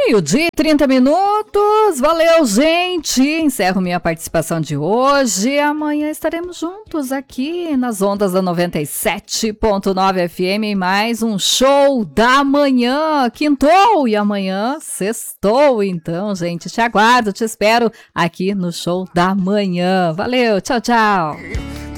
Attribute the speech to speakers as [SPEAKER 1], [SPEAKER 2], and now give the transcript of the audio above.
[SPEAKER 1] Meio-dia e 30 minutos. Valeu, gente. Encerro minha participação de hoje. Amanhã estaremos juntos aqui nas ondas da 97.9 FM em mais um show da manhã. Quintou e amanhã sextou. Então, gente, te aguardo, te espero aqui no show da manhã. Valeu, tchau, tchau.